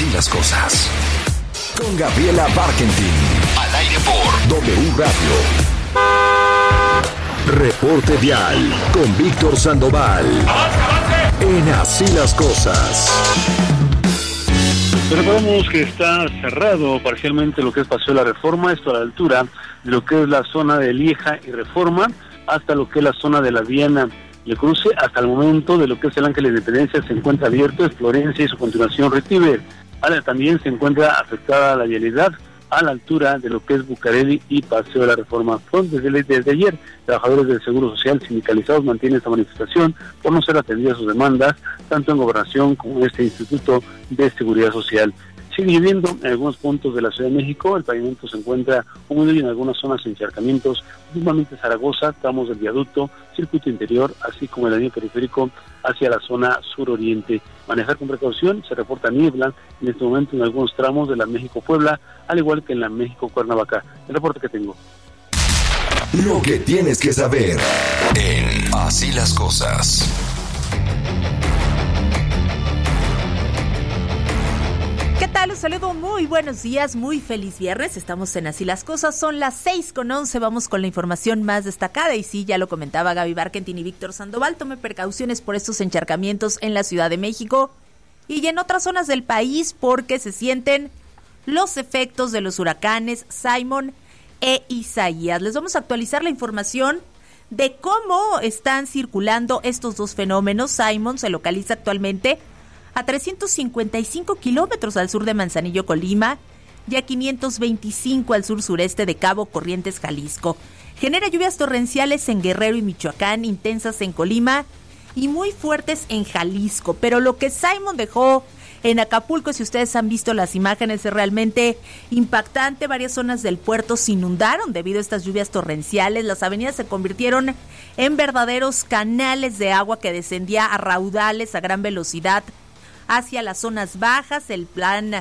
Así las cosas. Con Gabriela Barkentin. Al aire por W Radio. Reporte Vial con Víctor Sandoval. En Así las cosas. Recordemos que está cerrado parcialmente lo que es Paseo de la Reforma, esto a la altura de lo que es la zona de Lieja y Reforma, hasta lo que es la zona de la Diana y el cruce. Hasta el momento de lo que es el Ángel de Independencia se encuentra abierto, es Florencia y su continuación Retiber. Ahora también se encuentra afectada la vialidad a la altura de lo que es Bucareli y Paseo de la Reforma. Desde ayer, trabajadores del Seguro Social sindicalizados mantienen esta manifestación por no ser atendidas sus demandas, tanto en Gobernación como en este Instituto de Seguridad Social. Sigue lloviendo en algunos puntos de la Ciudad de México, el pavimento se encuentra húmedo y en algunas zonas encharcamientos, principalmente Zaragoza, tramos del viaducto, circuito interior, así como el anillo periférico hacia la zona suroriente. Manejar con precaución, se reporta niebla en este momento en algunos tramos de la México-Puebla, al igual que en la México-Cuernavaca. El reporte que tengo. Lo que tienes que saber en Así las cosas. ¿Qué tal? Un saludo, muy buenos días, muy feliz viernes. Estamos en Así las cosas, son las 6:11. Vamos con la información más destacada. Y sí, ya lo comentaba Gaby Barkentin y Víctor Sandoval. Tome precauciones por estos encharcamientos en la Ciudad de México y en otras zonas del país, porque se sienten los efectos de los huracanes Simon e Isaías. Les vamos a actualizar la información de cómo están circulando estos dos fenómenos. Simon se localiza actualmente a 355 kilómetros al sur de Manzanillo, Colima, y a 525 al sur-sureste de Cabo Corrientes, Jalisco. Genera lluvias torrenciales en Guerrero y Michoacán, intensas en Colima y muy fuertes en Jalisco. Pero lo que Simon dejó en Acapulco, si ustedes han visto las imágenes, es realmente impactante. Varias zonas del puerto se inundaron debido a estas lluvias torrenciales. Las avenidas se convirtieron en verdaderos canales de agua que descendía a raudales a gran velocidad hacia las zonas bajas. El plan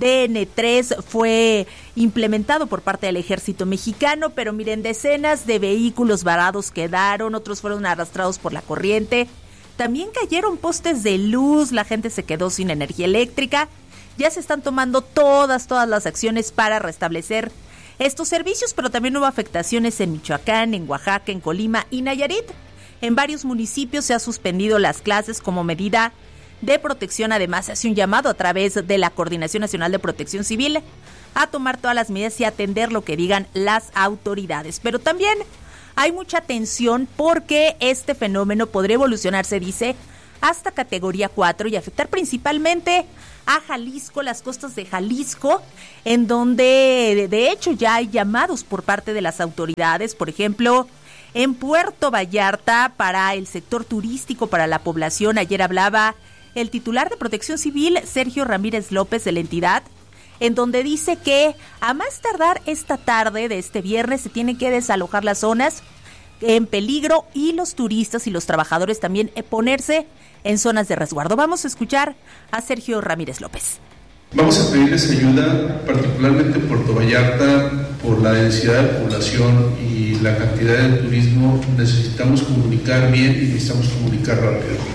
DN3 fue implementado por parte del ejército mexicano, pero miren, decenas de vehículos varados quedaron, otros fueron arrastrados por la corriente. También cayeron postes de luz, la gente se quedó sin energía eléctrica. Ya se están tomando todas las acciones para restablecer estos servicios, pero también hubo afectaciones en Michoacán, en Oaxaca, en Colima y Nayarit. En varios municipios se han suspendido las clases como medida de protección. Además, se hace un llamado a través de la Coordinación Nacional de Protección Civil a tomar todas las medidas y atender lo que digan las autoridades. Pero también hay mucha tensión porque este fenómeno podría evolucionar, se dice, hasta categoría 4 y afectar principalmente a Jalisco, las costas de Jalisco, en donde de hecho ya hay llamados por parte de las autoridades. Por ejemplo, en Puerto Vallarta, para el sector turístico, para la población, ayer hablaba el titular de Protección Civil, Sergio Ramírez López, de la entidad, en donde dice que a más tardar esta tarde de este viernes se tienen que desalojar las zonas en peligro y los turistas y los trabajadores también ponerse en zonas de resguardo. Vamos a escuchar a Sergio Ramírez López. Vamos a pedirles ayuda, particularmente en Puerto Vallarta, por la densidad de población y la cantidad de turismo. Necesitamos comunicar bien y necesitamos comunicar rápido.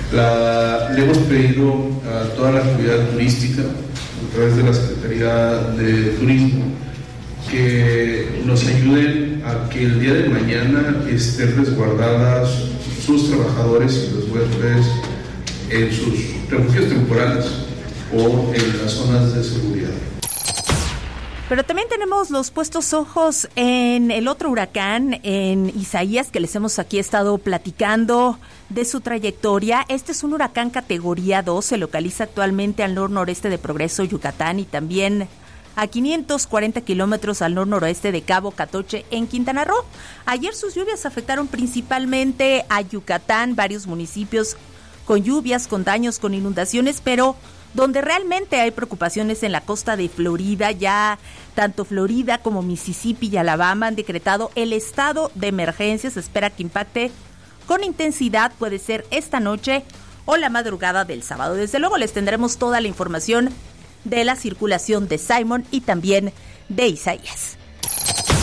Le hemos pedido a toda la comunidad turística, a través de la Secretaría de Turismo, que nos ayuden a que el día de mañana estén resguardadas sus trabajadores y los huéspedes en sus refugios temporales o en las zonas de seguridad. Pero también tenemos los puestos ojos en el otro huracán, en Isaías, que les hemos aquí estado platicando de su trayectoria. Este es un huracán categoría 2, se localiza actualmente al nor-noreste de Progreso, Yucatán, y también a 540 kilómetros al nor-noroeste de Cabo Catoche, en Quintana Roo. Ayer sus lluvias afectaron principalmente a Yucatán, varios municipios con lluvias, con daños, con inundaciones, pero donde realmente hay preocupaciones en la costa de Florida. Ya tanto Florida como Mississippi y Alabama han decretado el estado de emergencia. Se espera que impacte con intensidad, puede ser esta noche o la madrugada del sábado. Desde luego les tendremos toda la información de la circulación de Simon y también de Isaías.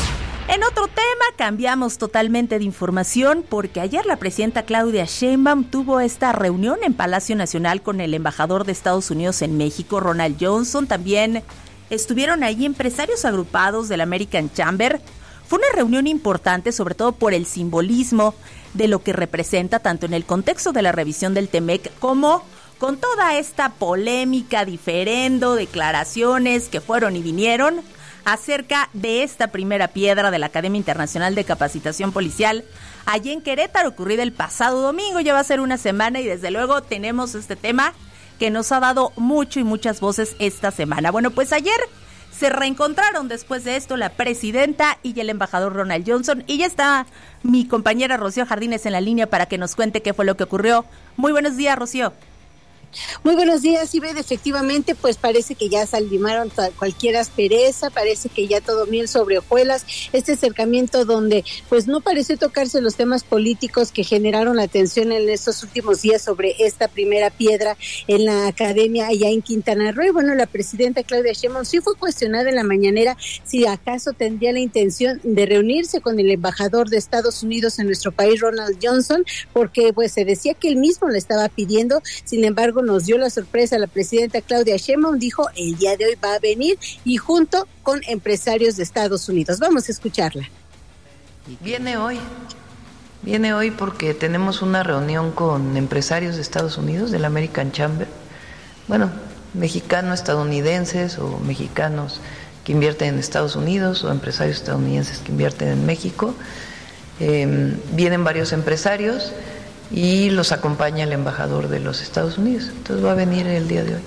En otro tema, cambiamos totalmente de información porque ayer la presidenta Claudia Sheinbaum tuvo esta reunión en Palacio Nacional con el embajador de Estados Unidos en México, Ronald Johnson. También estuvieron ahí empresarios agrupados del American Chamber. Fue una reunión importante, sobre todo por el simbolismo de lo que representa, tanto en el contexto de la revisión del TEMEC como con toda esta polémica, diferendo, declaraciones que fueron y vinieron acerca de esta primera piedra de la Academia Internacional de Capacitación Policial allí en Querétaro, ocurrida el pasado domingo. Ya va a ser una semana y desde luego tenemos este tema que nos ha dado mucho y muchas voces esta semana. Bueno, pues ayer se reencontraron después de esto la presidenta y el embajador Ronald Johnson, y ya está mi compañera Rocío Jardines en la línea para que nos cuente qué fue lo que ocurrió. Muy buenos días, Rocío. Muy buenos días, Ivette. Efectivamente, pues parece que ya saldimaron cualquier aspereza, parece que ya todo miel sobre hojuelas. Este acercamiento donde pues no pareció tocarse los temas políticos que generaron la atención en estos últimos días sobre esta primera piedra en la academia allá en Quintana Roo. Y bueno, la presidenta Claudia Sheinbaum sí fue cuestionada en la mañanera si acaso tendría la intención de reunirse con el embajador de Estados Unidos en nuestro país, Ronald Johnson, porque pues se decía que él mismo le estaba pidiendo. Sin embargo, nos dio la sorpresa la presidenta Claudia Sheinbaum, dijo el día de hoy va a venir y junto con empresarios de Estados Unidos. Vamos a escucharla. Viene hoy porque tenemos una reunión con empresarios de Estados Unidos, del American Chamber, bueno, mexicanos, estadounidenses o mexicanos que invierten en Estados Unidos o empresarios estadounidenses que invierten en México. Vienen varios empresarios y los acompaña el embajador de los Estados Unidos. Entonces va a venir el día de hoy.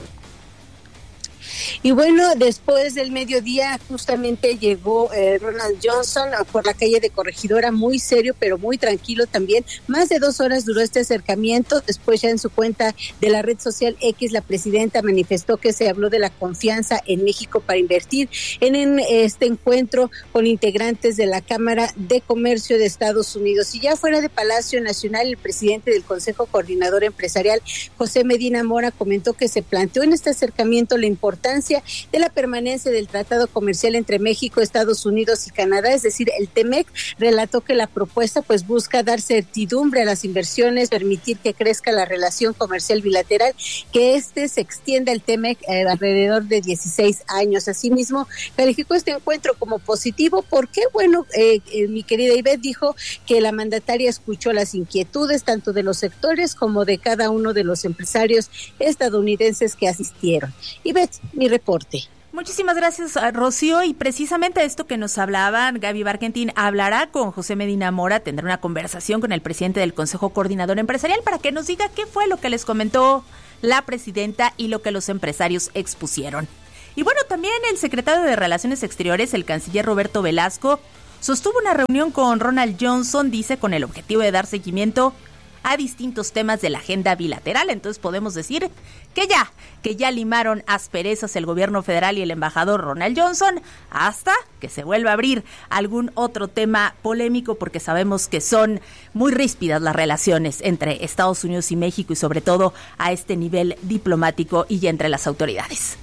Y bueno, después del mediodía justamente llegó Ronald Johnson por la calle de Corregidora, muy serio pero muy tranquilo también. Más de 2 horas duró este acercamiento. Después ya en su cuenta de la red social X, la presidenta manifestó que se habló de la confianza en México para invertir en este encuentro con integrantes de la Cámara de Comercio de Estados Unidos. Y ya fuera de Palacio Nacional, el presidente del Consejo Coordinador Empresarial, José Medina Mora, comentó que se planteó en este acercamiento la importancia de la permanencia del Tratado Comercial entre México, Estados Unidos y Canadá, es decir, el TEMEC. Relató que la propuesta pues busca dar certidumbre a las inversiones, permitir que crezca la relación comercial bilateral, que se extienda el TEMEC alrededor de 16 años. Asimismo, calificó este encuentro como positivo porque, bueno, mi querida Ivette dijo que la mandataria escuchó las inquietudes tanto de los sectores como de cada uno de los empresarios estadounidenses que asistieron. Ivette, mi reporte. Muchísimas gracias, Rocío, y precisamente esto que nos hablaban, Gaby Barkentin hablará con José Medina Mora, tendrá una conversación con el presidente del Consejo Coordinador Empresarial para que nos diga qué fue lo que les comentó la presidenta y lo que los empresarios expusieron. Y bueno, también el secretario de Relaciones Exteriores, el canciller Roberto Velasco, sostuvo una reunión con Ronald Johnson, dice, con el objetivo de dar seguimiento a distintos temas de la agenda bilateral. Entonces podemos decir que ya limaron asperezas el gobierno federal y el embajador Ronald Johnson hasta que se vuelva a abrir algún otro tema polémico, porque sabemos que son muy ríspidas las relaciones entre Estados Unidos y México y sobre todo a este nivel diplomático y entre las autoridades.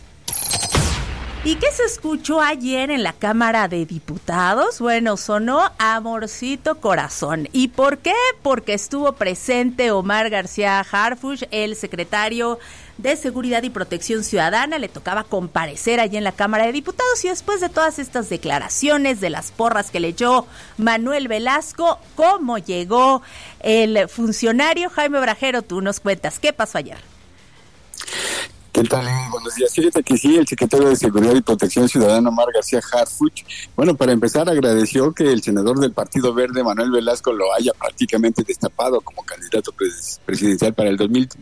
¿Y qué se escuchó ayer en la Cámara de Diputados? Bueno, sonó Amorcito Corazón. ¿Y por qué? Porque estuvo presente Omar García Harfuch, el secretario de Seguridad y Protección Ciudadana. Le tocaba comparecer allí en la Cámara de Diputados y después de todas estas declaraciones, de las porras que le echó Manuel Velasco, ¿cómo llegó el funcionario? Jaime Brajero, tú nos cuentas, ¿qué pasó ayer? ¿Qué tal? Buenos días. Fíjate que sí, el secretario de Seguridad y Protección Ciudadana, Omar García Harfuch, bueno, para empezar agradeció que el senador del Partido Verde, Manuel Velasco, lo haya prácticamente destapado como candidato presidencial para el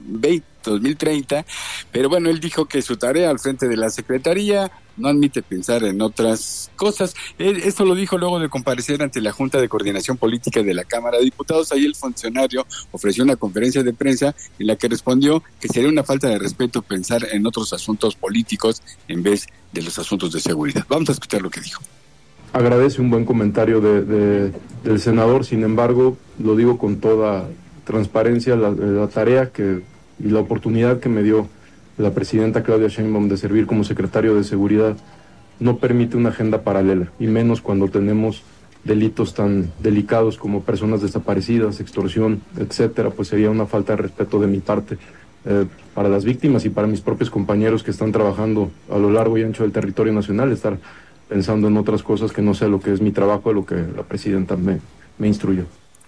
2030, pero bueno, él dijo que su tarea al frente de la Secretaría no admite pensar en otras cosas. Esto lo dijo luego de comparecer ante la Junta de Coordinación Política de la Cámara de Diputados. Ahí el funcionario ofreció una conferencia de prensa en la que respondió que sería una falta de respeto pensar en otros asuntos políticos en vez de los asuntos de seguridad. Vamos a escuchar lo que dijo. Agradece un buen comentario del senador, sin embargo, lo digo con toda transparencia, la tarea y la oportunidad que me dio la presidenta Claudia Sheinbaum de servir como secretario de Seguridad no permite una agenda paralela, y menos cuando tenemos delitos tan delicados como personas desaparecidas, extorsión, etcétera, pues sería una falta de respeto de mi parte para las víctimas y para mis propios compañeros que están trabajando a lo largo y ancho del territorio nacional, estar pensando en otras cosas que no sea lo que es mi trabajo, lo que la presidenta me instruyó.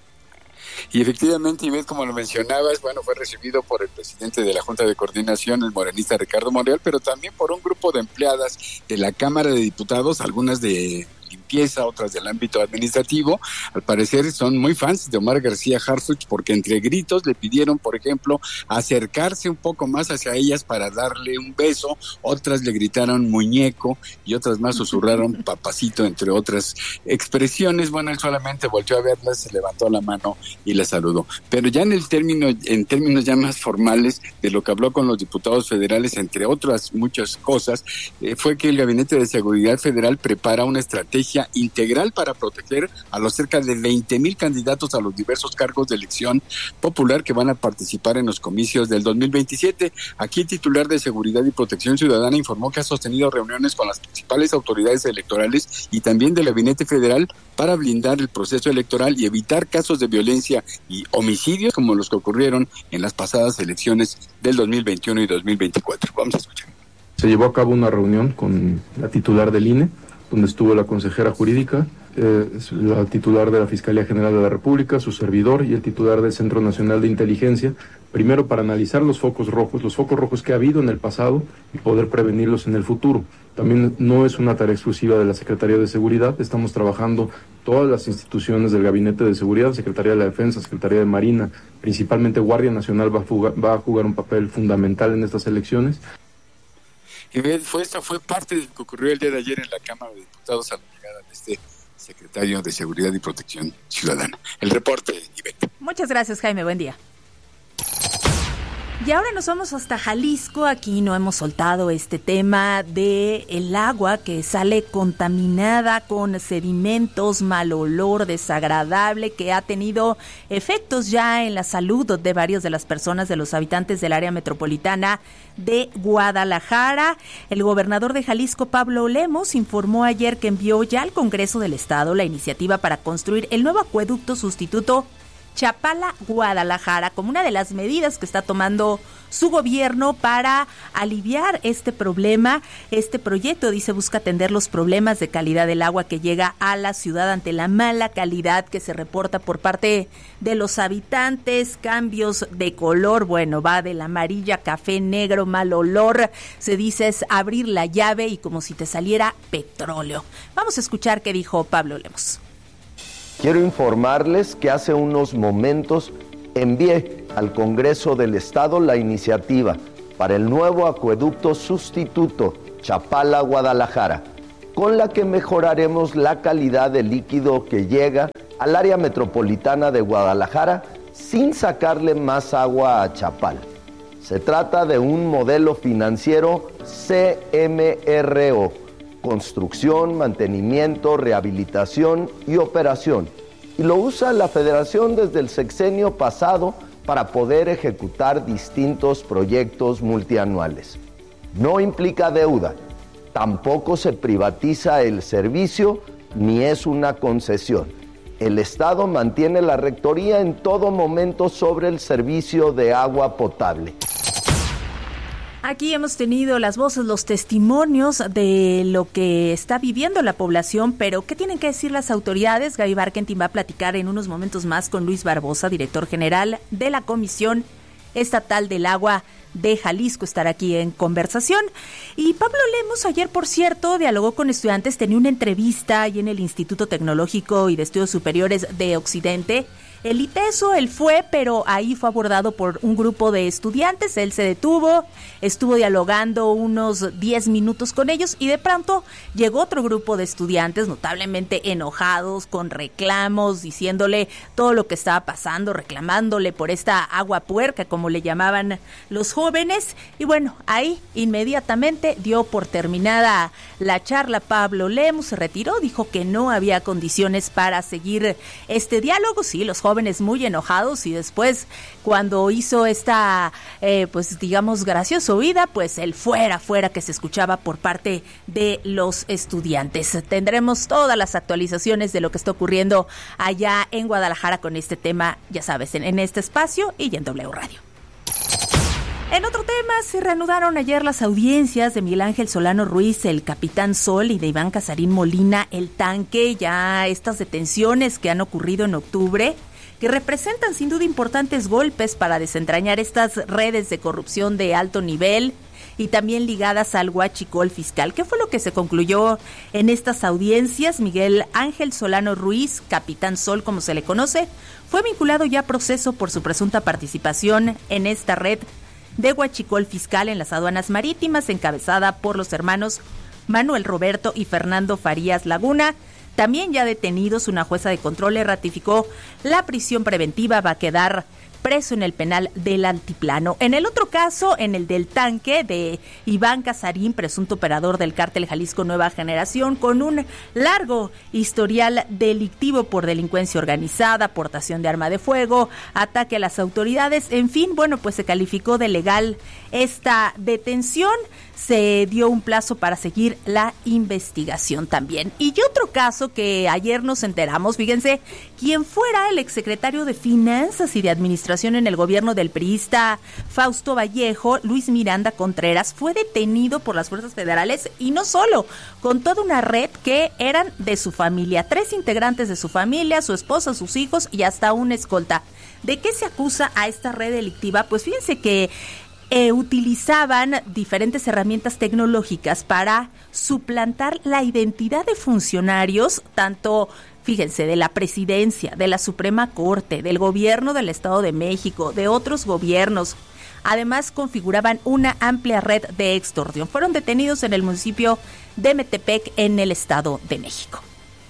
Y efectivamente, Ivette, como lo mencionabas, bueno, fue recibido por el presidente de la Junta de Coordinación, el morenista Ricardo Monreal, pero también por un grupo de empleadas de la Cámara de Diputados, algunas de limpieza, otras del ámbito administrativo. Al parecer son muy fans de Omar García Harfuch porque entre gritos le pidieron, por ejemplo, acercarse un poco más hacia ellas para darle un beso, otras le gritaron muñeco y otras más susurraron papacito, entre otras expresiones. Bueno, él solamente volteó a verlas, se levantó la mano y la saludó. Pero ya en términos ya más formales de lo que habló con los diputados federales, entre otras muchas cosas, fue que el Gabinete de Seguridad Federal prepara una estrategia integral para proteger a los cerca de 20,000 candidatos a los diversos cargos de elección popular que van a participar en los comicios del 2027. Aquí el titular de Seguridad y Protección Ciudadana informó que ha sostenido reuniones con las principales autoridades electorales y también del Gabinete Federal para blindar el proceso electoral y evitar casos de violencia y homicidios como los que ocurrieron en las pasadas elecciones del 2021 y 2024. Vamos a escuchar. Se llevó a cabo una reunión con la titular del INE, donde estuvo la consejera jurídica, la titular de la Fiscalía General de la República, su servidor y el titular del Centro Nacional de Inteligencia, primero para analizar los focos rojos que ha habido en el pasado y poder prevenirlos en el futuro. También no es una tarea exclusiva de la Secretaría de Seguridad, estamos trabajando todas las instituciones del Gabinete de Seguridad, Secretaría de la Defensa, Secretaría de Marina, principalmente Guardia Nacional va a jugar un papel fundamental en estas elecciones. Y esta fue parte de lo que ocurrió el día de ayer en la Cámara de Diputados a la llegada de este secretario de Seguridad y Protección Ciudadana. El reporte, Ivette. Muchas gracias, Jaime. Buen día. Y ahora nos vamos hasta Jalisco. Aquí no hemos soltado este tema de el agua que sale contaminada con sedimentos, mal olor, desagradable, que ha tenido efectos ya en la salud de varias de las personas, de los habitantes del área metropolitana de Guadalajara. El gobernador de Jalisco, Pablo Lemos, informó ayer que envió ya al Congreso del Estado la iniciativa para construir el nuevo acueducto sustituto Chapala-Guadalajara como una de las medidas que está tomando su gobierno para aliviar este problema. Este proyecto, dice, busca atender los problemas de calidad del agua que llega a la ciudad ante la mala calidad que se reporta por parte de los habitantes, cambios de color, bueno, va del amarilla, café, negro, mal olor, se dice es abrir la llave y como si te saliera petróleo. Vamos a escuchar qué dijo Pablo Lemos. Quiero informarles que hace unos momentos envié al Congreso del Estado la iniciativa para el nuevo acueducto sustituto Chapala-Guadalajara, con la que mejoraremos la calidad del líquido que llega al área metropolitana de Guadalajara sin sacarle más agua a Chapala. Se trata de un modelo financiero CMRO, construcción, mantenimiento, rehabilitación y operación, y lo usa la Federación desde el sexenio pasado para poder ejecutar distintos proyectos multianuales. No implica deuda, tampoco se privatiza el servicio ni es una concesión. El Estado mantiene la rectoría en todo momento sobre el servicio de agua potable. Aquí hemos tenido las voces, los testimonios de lo que está viviendo la población, pero ¿qué tienen que decir las autoridades? Gaby Barkentin va a platicar en unos momentos más con Luis Barbosa, director general de la Comisión Estatal del Agua de Jalisco, estará aquí en conversación. Y Pablo Lemos ayer, por cierto, dialogó con estudiantes, tenía una entrevista ahí en el Instituto Tecnológico y de Estudios Superiores de Occidente. El ITESO, él fue, pero ahí fue abordado por un grupo de estudiantes, él se detuvo, estuvo dialogando unos 10 minutos con ellos y de pronto llegó otro grupo de estudiantes notablemente enojados, con reclamos, diciéndole todo lo que estaba pasando, reclamándole por esta agua puerca, como le llamaban los jóvenes, y bueno, ahí inmediatamente dio por terminada la charla. Pablo Lemos se retiró, dijo que no había condiciones para seguir este diálogo. Sí, los jóvenes jóvenes muy enojados y después cuando hizo esta, pues digamos, graciosa oída, pues el fuera que se escuchaba por parte de los estudiantes. Tendremos todas las actualizaciones de lo que está ocurriendo allá en Guadalajara con este tema, ya sabes, en este espacio y en W Radio. En otro tema, se reanudaron ayer las audiencias de Miguel Ángel Solano Ruiz, el Capitán Sol, y de Iván Casarín Molina, el Tanque. Ya estas detenciones que han ocurrido en octubre, que representan sin duda importantes golpes para desentrañar estas redes de corrupción de alto nivel y también ligadas al huachicol fiscal. ¿Qué fue lo que se concluyó en estas audiencias? Miguel Ángel Solano Ruiz, Capitán Sol como se le conoce, fue vinculado ya a proceso por su presunta participación en esta red de huachicol fiscal en las aduanas marítimas, encabezada por los hermanos Manuel Roberto y Fernando Farías Laguna. También ya detenidos, una jueza de control le ratificó la prisión preventiva, va a quedar preso en el penal del Altiplano. En el otro caso, en el del Tanque, de Iván Casarín, presunto operador del cártel Jalisco Nueva Generación, con un largo historial delictivo por delincuencia organizada, portación de arma de fuego, ataque a las autoridades, en fin, bueno, pues se calificó de legal esta detención. Se dio un plazo para seguir la investigación también. Y otro caso que ayer nos enteramos, fíjense, quien fuera el exsecretario de Finanzas y de Administración en el gobierno del priista Fausto Vallejo, Luis Miranda Contreras, fue detenido por las fuerzas federales y no solo, con toda una red que eran de su familia, 3 integrantes de su familia, su esposa, sus hijos y hasta una escolta. ¿De qué se acusa a esta red delictiva? Pues fíjense que utilizaban diferentes herramientas tecnológicas para suplantar la identidad de funcionarios, tanto, fíjense, de la presidencia, de la Suprema Corte, del gobierno del Estado de México, de otros gobiernos. Además, configuraban una amplia red de extorsión. Fueron detenidos en el municipio de Metepec, en el Estado de México.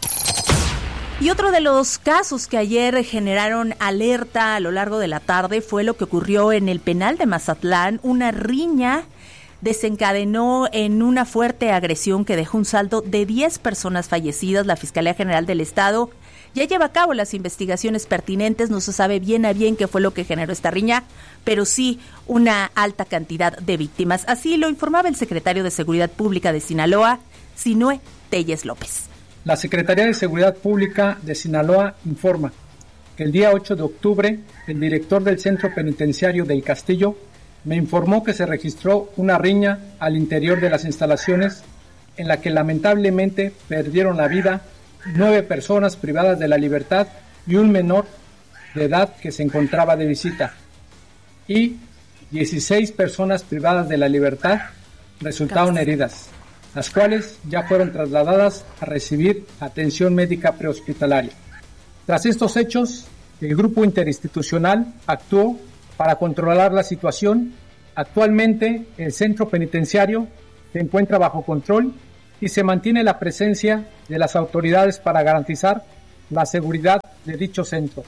Y otro de los casos que ayer generaron alerta a lo largo de la tarde fue lo que ocurrió en el penal de Mazatlán. Una riña desencadenó en una fuerte agresión que dejó un saldo de 10 personas fallecidas. La Fiscalía General del Estado ya lleva a cabo las investigaciones pertinentes. No se sabe bien a bien qué fue lo que generó esta riña, pero sí una alta cantidad de víctimas. Así lo informaba el secretario de Seguridad Pública de Sinaloa, Sinue Telles López. La Secretaría de Seguridad Pública de Sinaloa informa que el día 8 de octubre, el director del Centro Penitenciario del Castillo me informó que se registró una riña al interior de las instalaciones en la que lamentablemente perdieron la vida 9 personas privadas de la libertad y un menor de edad que se encontraba de visita, y 16 personas privadas de la libertad resultaron heridas, las cuales ya fueron trasladadas a recibir atención médica prehospitalaria. Tras estos hechos, el grupo interinstitucional actuó para controlar la situación. Actualmente, el centro penitenciario se encuentra bajo control y se mantiene la presencia de las autoridades para garantizar la seguridad de dicho centro.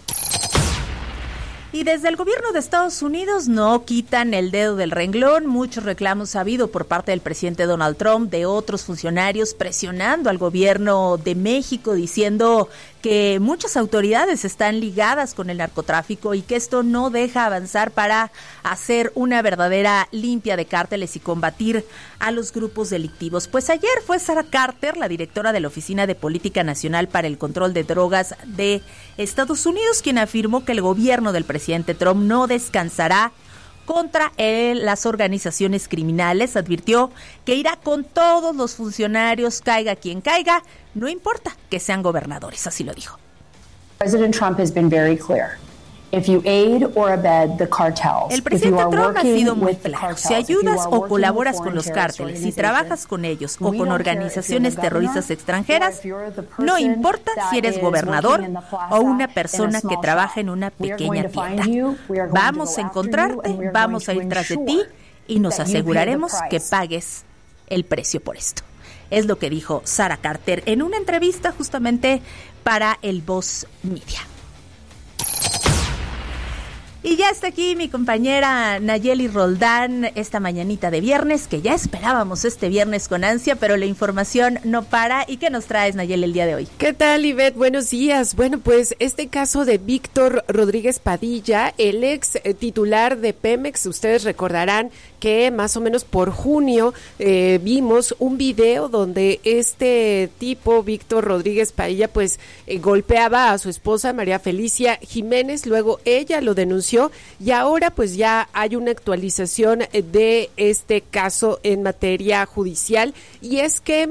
Y desde el gobierno de Estados Unidos no quitan el dedo del renglón. Muchos reclamos ha habido por parte del presidente Donald Trump, de otros funcionarios presionando al gobierno de México, diciendo que muchas autoridades están ligadas con el narcotráfico y que esto no deja avanzar para hacer una verdadera limpia de cárteles y combatir a los grupos delictivos. Pues ayer fue Sara Carter, la directora de la Oficina de Política Nacional para el Control de Drogas de Estados Unidos, quien afirmó que el gobierno del presidente Trump no descansará contra las organizaciones criminales. Advirtió que irá con todos los funcionarios, caiga quien caiga, no importa que sean gobernadores, así lo dijo. President Trump has been very clear. If you aid or abet the cartels, el presidente Trump ha sido muy claro. Si ayudas o colaboras con los cárteles, si trabajas con ellos o con organizaciones terroristas extranjeras, no importa si eres gobernador o una persona que trabaja en una pequeña tienda. Vamos a encontrarte, vamos a ir tras de ti y nos aseguraremos que pagues el precio por esto. Es lo que dijo Sara Carter en una entrevista justamente para el Voz Media. Y ya está aquí mi compañera Nayeli Roldán esta mañanita de viernes, que ya esperábamos este viernes con ansia, pero la información no para. ¿Y qué nos traes, Nayeli, el día de hoy? ¿Qué tal, Ivette? Buenos días. Bueno, pues este caso de Víctor Rodríguez Padilla, el ex titular de Pemex, ustedes recordarán que más o menos por junio vimos un video donde este tipo, Víctor Rodríguez Padilla, pues golpeaba a su esposa María Felicia Jiménez, luego ella lo denunció y ahora pues ya hay una actualización de este caso en materia judicial y es que,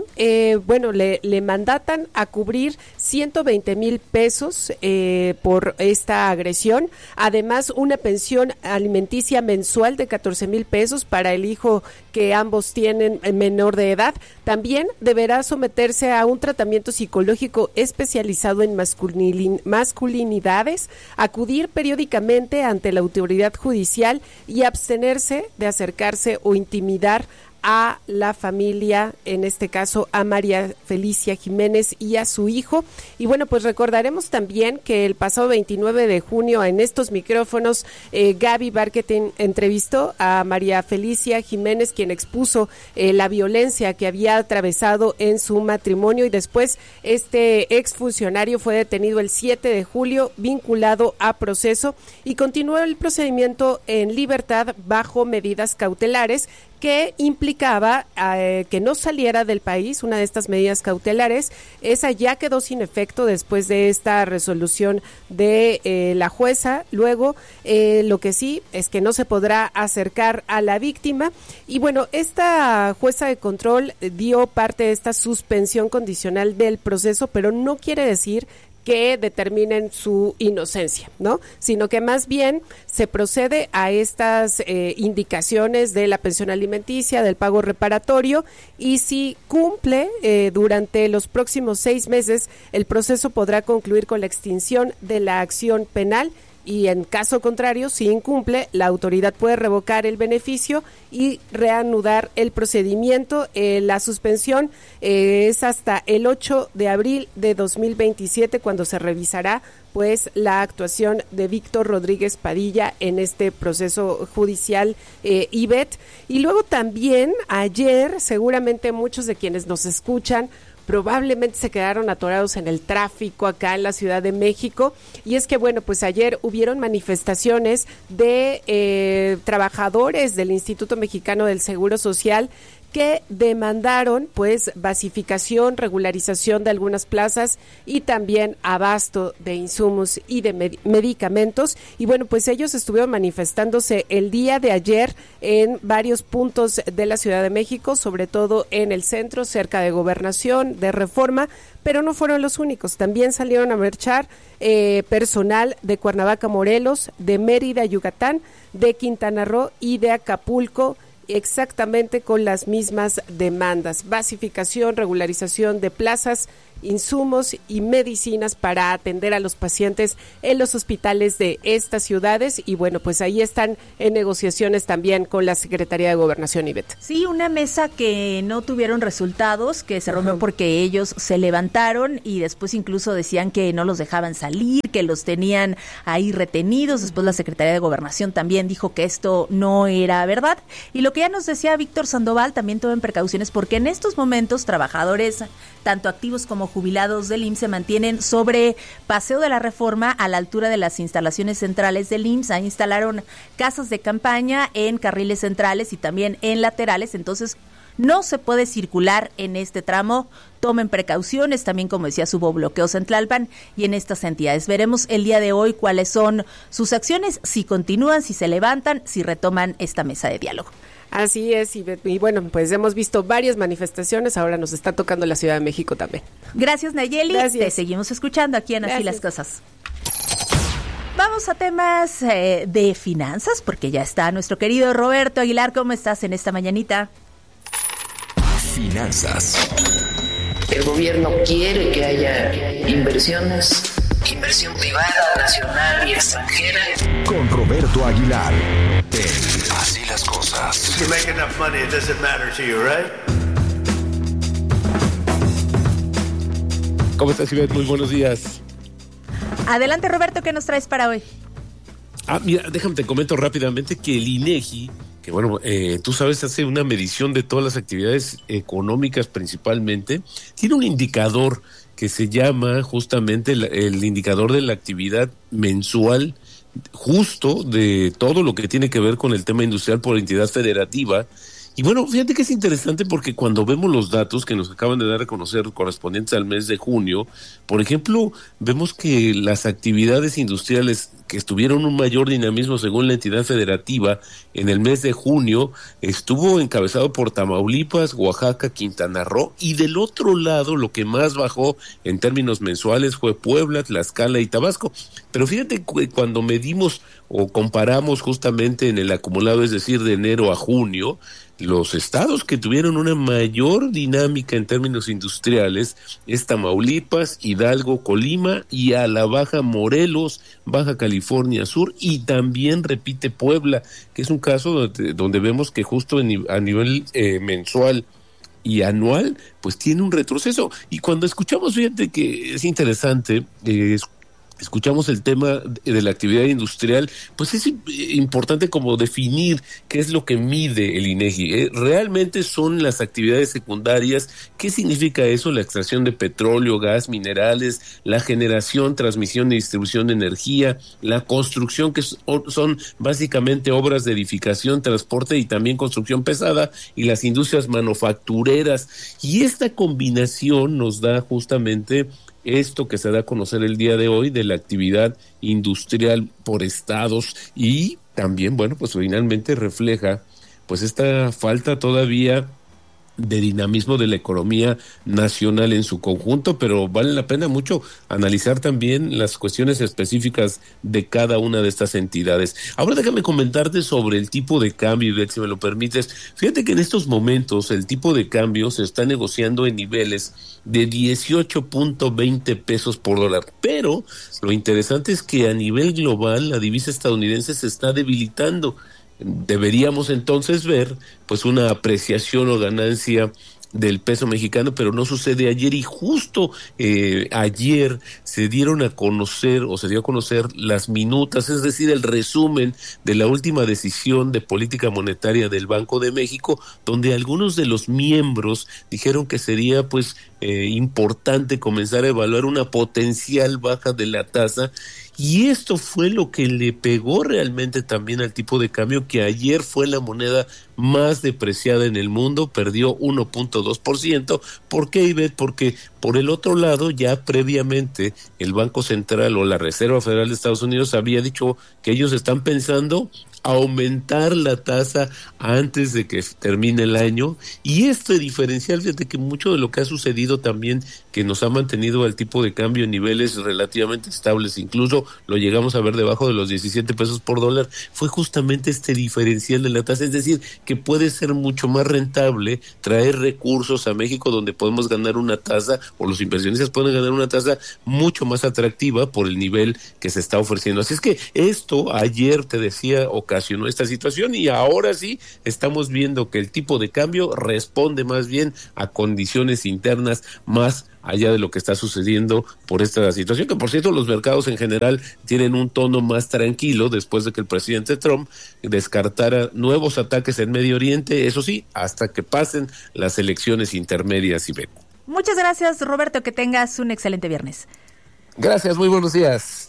le mandatan a cubrir 120,000 pesos por esta agresión, además una pensión alimenticia mensual de 14,000 pesos para el hijo que ambos tienen menor de edad. También deberá someterse a un tratamiento psicológico especializado en masculinidades, acudir periódicamente ante la autoridad judicial y abstenerse de acercarse o intimidar a la familia, en este caso a María Felicia Jiménez y a su hijo. Y bueno, pues recordaremos también que el pasado 29 de junio en estos micrófonos Gaby Barquetín entrevistó a María Felicia Jiménez, quien expuso la violencia que había atravesado en su matrimonio y después este exfuncionario fue detenido el 7 de julio vinculado a proceso y continuó el procedimiento en libertad bajo medidas cautelares que implicaba que no saliera del país. Una de estas medidas cautelares, esa ya quedó sin efecto después de esta resolución de la jueza. Luego, lo que sí es que no se podrá acercar a la víctima. Y bueno, esta jueza de control dio parte de esta suspensión condicional del proceso, pero no quiere decir que determinen su inocencia, ¿no? Sino que más bien se procede a estas indicaciones de la pensión alimenticia, del pago reparatorio, y si cumple durante los próximos 6 meses, el proceso podrá concluir con la extinción de la acción penal. Y en caso contrario, si incumple, la autoridad puede revocar el beneficio y reanudar el procedimiento. La suspensión es hasta el 8 de abril de 2027 cuando se revisará pues la actuación de Víctor Rodríguez Padilla en este proceso judicial, Ivette. Y luego también ayer, seguramente muchos de quienes nos escuchan probablemente se quedaron atorados en el tráfico acá en la Ciudad de México, y es que bueno, pues ayer hubieron manifestaciones de trabajadores del Instituto Mexicano del Seguro Social que demandaron pues basificación, regularización de algunas plazas y también abasto de insumos y de medicamentos. Y bueno, pues ellos estuvieron manifestándose el día de ayer en varios puntos de la Ciudad de México, sobre todo en el centro, cerca de Gobernación, de Reforma, pero no fueron los únicos. También salieron a marchar personal de Cuernavaca, Morelos, de Mérida, Yucatán, de Quintana Roo y de Acapulco, exactamente con las mismas demandas: basificación, regularización de plazas, insumos y medicinas para atender a los pacientes en los hospitales de estas ciudades. Y bueno, pues ahí están en negociaciones también con la Secretaría de Gobernación, Ivette. Sí, una mesa que no tuvieron resultados, que se rompió porque ellos se levantaron y después incluso decían que no los dejaban salir, que los tenían ahí retenidos. Después la Secretaría de Gobernación también dijo que esto no era verdad. Y lo que ya nos decía Víctor Sandoval, también tomen precauciones porque en estos momentos trabajadores, tanto activos como jubilados del IMSS, se mantienen sobre Paseo de la Reforma a la altura de las instalaciones centrales del IMSS. Ahí instalaron casas de campaña en carriles centrales y también en laterales, entonces no se puede circular en este tramo. Tomen precauciones, también como decía, hubo bloqueos en Tlalpan y en estas entidades. Veremos el día de hoy cuáles son sus acciones, si continúan, si se levantan, si retoman esta mesa de diálogo. Así es, y bueno, pues hemos visto varias manifestaciones, ahora nos está tocando la Ciudad de México también. Gracias, Nayeli. Gracias. Te seguimos escuchando aquí en Así las Cosas. Vamos a temas de finanzas, porque ya está nuestro querido Roberto Aguilar. ¿Cómo estás en esta mañanita? Finanzas. El gobierno quiere que haya inversiones, inversión privada, nacional y extranjera. Con Roberto Aguilar. Así las cosas. You make enough money, it doesn't matter to you, right? ¿Cómo estás, Ivette? Muy buenos días. Adelante, Roberto, ¿qué nos traes para hoy? Mira, déjame te comento rápidamente que el INEGI, que bueno, tú sabes, hace una medición de todas las actividades económicas principalmente, tiene un indicador que se llama justamente el indicador de la actividad mensual, justo de todo lo que tiene que ver con el tema industrial por entidad federativa. Y bueno, fíjate que es interesante porque cuando vemos los datos que nos acaban de dar a conocer correspondientes al mes de junio, por ejemplo, vemos que las actividades industriales que estuvieron un mayor dinamismo según la entidad federativa en el mes de junio estuvo encabezado por Tamaulipas, Oaxaca, Quintana Roo, y del otro lado lo que más bajó en términos mensuales fue Puebla, Tlaxcala y Tabasco. Pero fíjate que cuando medimos o comparamos justamente en el acumulado, es decir, de enero a junio, los estados que tuvieron una mayor dinámica en términos industriales es Tamaulipas, Hidalgo, Colima y a la baja Morelos, Baja California Sur, y también repite Puebla, que es un caso donde vemos que justo a nivel mensual y anual, pues tiene un retroceso. Y cuando escuchamos, fíjate que es interesante, escuchamos el tema de la actividad industrial, pues es importante como definir qué es lo que mide el INEGI. Realmente son las actividades secundarias. ¿Qué significa eso? La extracción de petróleo, gas, minerales, la generación, transmisión y distribución de energía, la construcción, que son básicamente obras de edificación, transporte y también construcción pesada, y las industrias manufactureras. Y esta combinación nos da justamente esto que se da a conocer el día de hoy de la actividad industrial por estados, y también, bueno, pues finalmente refleja pues esta falta todavía de dinamismo de la economía nacional en su conjunto, pero vale la pena mucho analizar también las cuestiones específicas de cada una de estas entidades. Ahora déjame comentarte sobre el tipo de cambio, si me lo permites. Fíjate que en estos momentos el tipo de cambio se está negociando en niveles de 18.20 pesos por dólar, pero lo interesante es que a nivel global la divisa estadounidense se está debilitando. Deberíamos entonces ver pues una apreciación o ganancia del peso mexicano, pero no sucede ayer, y justo ayer se dieron a conocer o se dio a conocer las minutas, es decir, el resumen de la última decisión de política monetaria del Banco de México, donde algunos de los miembros dijeron que sería pues importante comenzar a evaluar una potencial baja de la tasa. Y esto fue lo que le pegó realmente también al tipo de cambio, que ayer fue la moneda más depreciada en el mundo, perdió 1.2%. ¿Por qué, Ivette? Porque por el otro lado, ya previamente el Banco Central o la Reserva Federal de Estados Unidos había dicho que ellos están pensando aumentar la tasa antes de que termine el año, y este diferencial, fíjate que mucho de lo que ha sucedido también, que nos ha mantenido al tipo de cambio en niveles relativamente estables, incluso lo llegamos a ver debajo de los 17 pesos por dólar, fue justamente este diferencial de la tasa, es decir, que puede ser mucho más rentable traer recursos a México donde podemos ganar una tasa, o los inversionistas pueden ganar una tasa mucho más atractiva por el nivel que se está ofreciendo. Así es que esto ayer, te decía, ocasionó esta situación, y ahora sí estamos viendo que el tipo de cambio responde más bien a condiciones internas más allá de lo que está sucediendo por esta situación, que por cierto los mercados en general tienen un tono más tranquilo después de que el presidente Trump descartara nuevos ataques en Medio Oriente, eso sí, hasta que pasen las elecciones intermedias. Y muchas gracias, Roberto, que tengas un excelente viernes. Gracias, muy buenos días.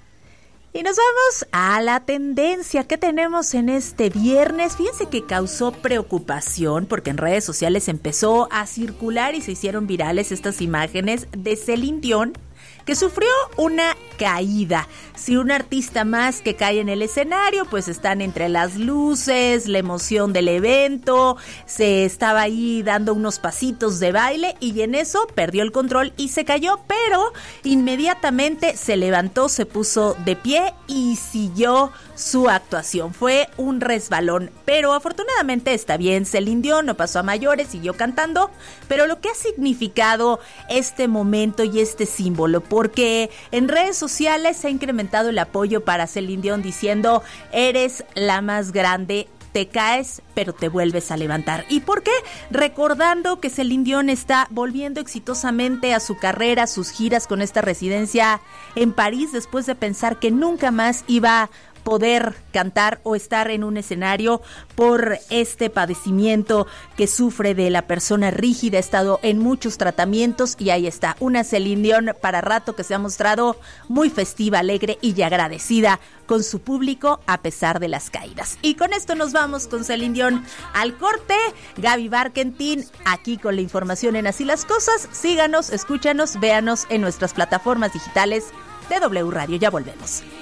Y nos vamos a la tendencia que tenemos en este viernes. Fíjense que causó preocupación porque en redes sociales empezó a circular y se hicieron virales estas imágenes de Celine Dion, que sufrió una caída. Si un artista más que cae en el escenario, pues están entre las luces, la emoción del evento, se estaba ahí dando unos pasitos de baile y en eso perdió el control y se cayó, pero inmediatamente se levantó, se puso de pie y siguió su actuación. Fue un resbalón, pero afortunadamente está bien. Celine Dion no pasó a mayores, siguió cantando, pero lo que ha significado este momento y este símbolo, porque en redes sociales se ha incrementado el apoyo para Celine Dion diciendo: eres la más grande, te caes, pero te vuelves a levantar. ¿Y por qué? Recordando que Celine Dion está volviendo exitosamente a su carrera, a sus giras con esta residencia en París, después de pensar que nunca más iba poder cantar o estar en un escenario por este padecimiento que sufre de la persona rígida. Ha estado en muchos tratamientos y ahí está, una Celine Dion para rato que se ha mostrado muy festiva, alegre y agradecida con su público a pesar de las caídas. Y con esto nos vamos con Celine Dion al corte. Gaby Barkentin aquí con la información en Así las Cosas. Síganos, escúchanos, véanos en nuestras plataformas digitales de W Radio. Ya volvemos.